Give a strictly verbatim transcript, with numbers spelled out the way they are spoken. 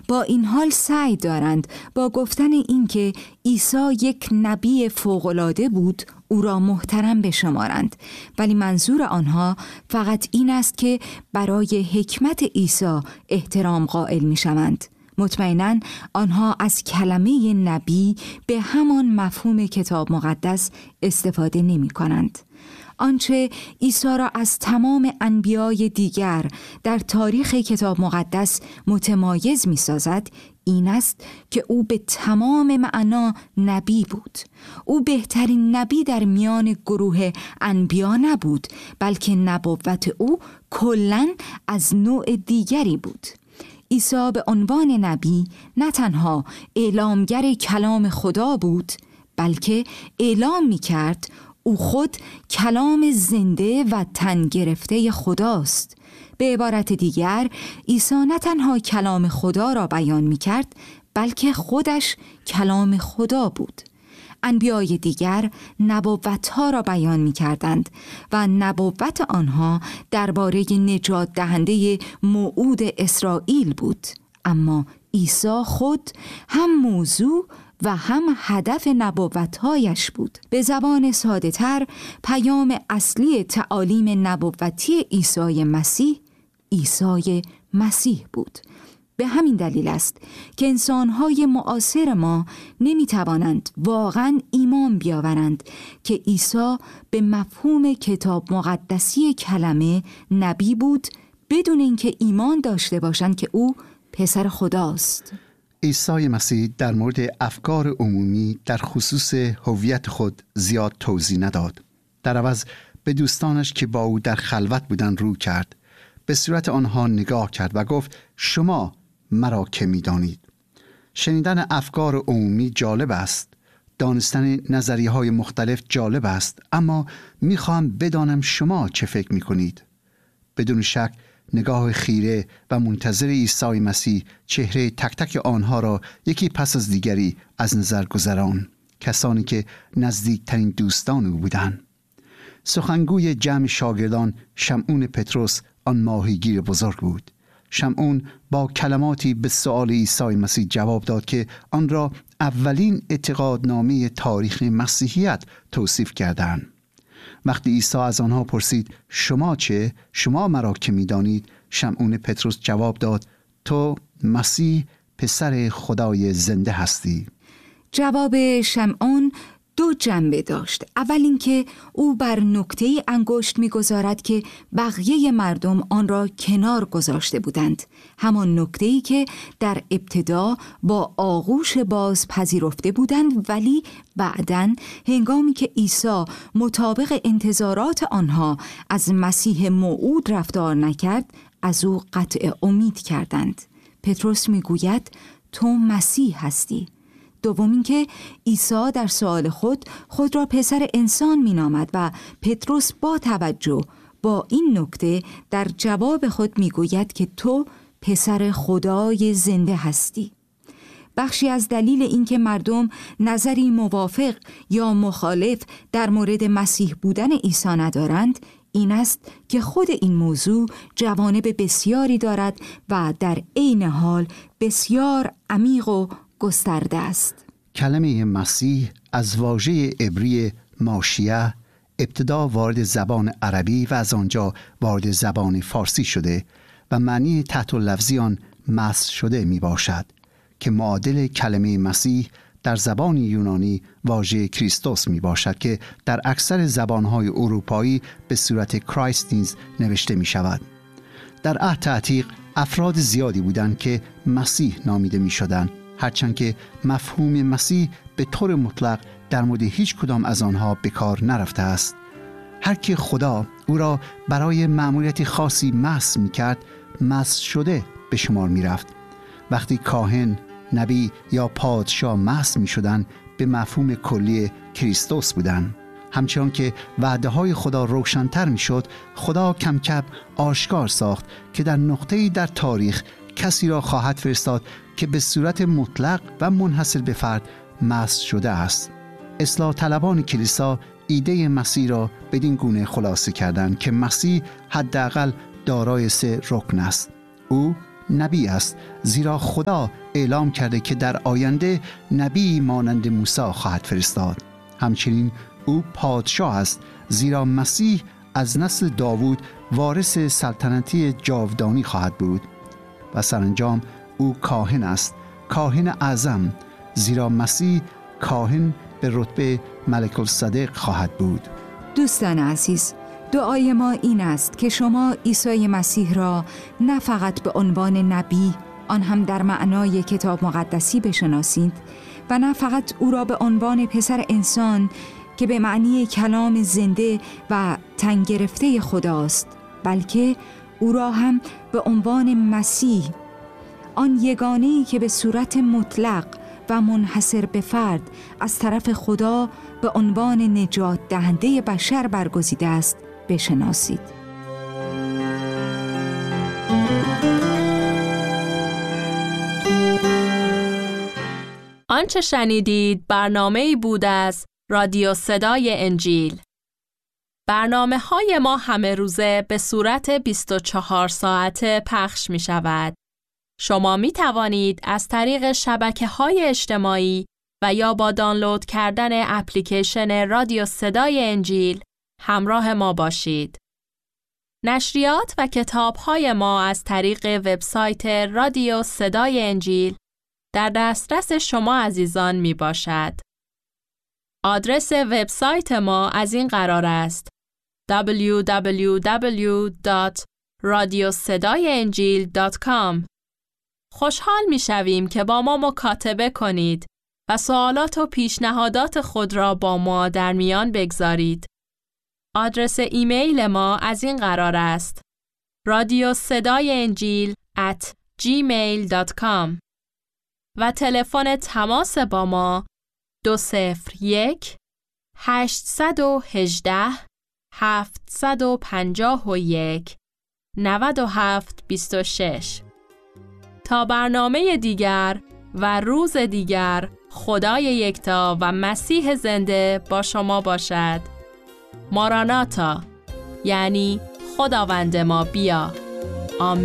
با این حال سعی دارند با گفتن اینکه عیسی یک نبی فوق‌العاده بود او را محترم بشمارند، ولی منظور آنها فقط این است که برای حکمت عیسی احترام قائل می شوند. مطمئناً آنها از کلمه نبی به همان مفهوم کتاب مقدس استفاده نمی کنند. آنچه عیسی را از تمام انبیای دیگر در تاریخ کتاب مقدس متمایز می سازد این است که او به تمام معنا نبی بود. او بهترین نبی در میان گروه انبیا نبود، بلکه نبوت او کلاً از نوع دیگری بود. عیسی به عنوان نبی نه تنها اعلامگر کلام خدا بود، بلکه اعلام می کرد او خود کلام زنده و تن گرفته خداست. به عبارت دیگر عیسی نه تنها کلام خدا را بیان می کرد، بلکه خودش کلام خدا بود. انبیای دیگر نبوت‌ها را بیان می‌کردند و نبوت آنها درباره نجات دهنده موعود اسرائیل بود، اما عیسی خود هم موضوع و هم هدف نبوت‌هایش بود. به زبان ساده‌تر پیام اصلی تعالیم نبوتی عیسی مسیح عیسی مسیح بود. به همین دلیل است که انسان‌های معاصر ما نمی‌توانند واقعاً ایمان بیاورند که عیسی به مفهوم کتاب مقدسی کلمه نبی بود بدون اینکه ایمان داشته باشند که او پسر خداست. عیسی مسیح در مورد افکار عمومی در خصوص هویت خود زیاد توضیح نداد. در عوض به دوستانش که با او در خلوت بودند رو کرد، به صورت آنها نگاه کرد و گفت شما مرا که می دانید. شنیدن افکار عمومی جالب است، دانستن نظریه های مختلف جالب است، اما می خواهم بدانم شما چه فکر می کنید. بدون شک نگاه خیره و منتظر عیسی مسیح چهره تک تک آنها را یکی پس از دیگری از نظر گذران، کسانی که نزدیکترین دوستان او بودند. سخنگوی جمع شاگردان شمعون پتروس آن ماهیگیر بزرگ بود. شمعون با کلماتی به سؤال عیسی مسیح جواب داد که آن را اولین اعتقادنامه تاریخ مسیحیت توصیف کردند. وقتی عیسی از آنها پرسید شما چه؟ شما مرا که می‌دانید؟ شمعون پتروس جواب داد تو مسیح پسر خدای زنده هستی. جواب شمعون دو جنبه داشت. اول اینکه او بر نکته‌ای انگشت می‌گذارد که بقیه مردم آن را کنار گذاشته بودند، همان نکته‌ای که در ابتدا با آغوش باز پذیرفته بودند، ولی بعداً هنگامی که عیسی مطابق انتظارات آنها از مسیح موعود رفتار نکرد، از او قطع امید کردند. پتروس می‌گوید تو مسیح هستی. دوم اینکه عیسی در سؤال خود خود را پسر انسان مینامد و پتروس با توجه با این نکته در جواب خود میگوید که تو پسر خدای زنده هستی. بخشی از دلیل اینکه مردم نظری موافق یا مخالف در مورد مسیح بودن عیسی ندارند این است که خود این موضوع جوانب بسیاری دارد و در عین حال بسیار عمیق و گسترده است. کلمه مسیح از واژه عبری ماشیه ابتدا وارد زبان عربی و از آنجا وارد زبان فارسی شده و معنی تحت لفظی آن مسح شده می باشد که معادل کلمه مسیح در زبان یونانی واژه کریستوس می باشد که در اکثر زبانهای اروپایی به صورت کرایست نیز نوشته می شود. در عهد عتیق افراد زیادی بودند که مسیح نامیده می شدند، هرچند که مفهوم مسیح به طور مطلق در مورد هیچ کدام از آنها به کار نرفته است. هر که خدا او را برای مأموریت خاصی مسح می کرد، مسح شده به شمار می رفت. وقتی کاهن، نبی یا پادشاه مسح می شدند، به مفهوم کلی کریستوس بودند. همچنان که وعده های خدا روشن‌تر می شد، خدا کم کم آشکار ساخت که در نقطه‌ای در تاریخ کسی را خواهد فرستاد که به صورت مطلق و منحصر به فرد مسح شده است. اصلاح طلبان کلیسا ایده مسیح را بدین گونه خلاصه کردند که مسیح حداقل دارای سه رکن است. او نبی است، زیرا خدا اعلام کرده که در آینده نبی مانند موسی خواهد فرستاد. همچنین او پادشاه است، زیرا مسیح از نسل داوود وارث سلطنتی جاودانی خواهد بود. و سرانجام او کاهن است، کاهن اعظم، زیرا مسیح کاهن به رتبه ملک الصدق خواهد بود. دوستان عزیز، دعای ما این است که شما عیسی مسیح را نه فقط به عنوان نبی، آن هم در معنای کتاب مقدسی بشناسید، و نه فقط او را به عنوان پسر انسان که به معنی کلام زنده و تن گرفته خداست، بلکه او را هم به عنوان مسیح، آن یگانه‌ای که به صورت مطلق و منحصر به فرد از طرف خدا به عنوان نجات دهنده بشر برگزیده است بشناسید. آنچه شنیدید برنامه‌ای بود از رادیو صدای انجیل. برنامه های ما همه روزه به صورت بیست و چهار ساعته پخش می شود. شما می توانید از طریق شبکه‌های اجتماعی و یا با دانلود کردن اپلیکیشن رادیو صدای انجیل همراه ما باشید. نشریات و کتاب‌های ما از طریق وبسایت رادیو صدای انجیل در دسترس شما عزیزان می باشد. آدرس وبسایت ما از این قرار است: دبلیو دبلیو دبلیو دات رادیو صدای انجیل دات کام. خوشحال می شویم که با ما مکاتبه کنید و سوالات و پیشنهادات خود را با ما در میان بگذارید. آدرس ایمیل ما از این قرار است: رادیو صدای انجیل ات جیمیل دات کام و تلفن تماس با ما دو صفر یک هشت یک هشت هفت پنج یک نه هفت دو شش. تا برنامه دیگر و روز دیگر، خدای یکتا و مسیح زنده با شما باشد. ماراناتا، یعنی خداوند ما بیا. آمین.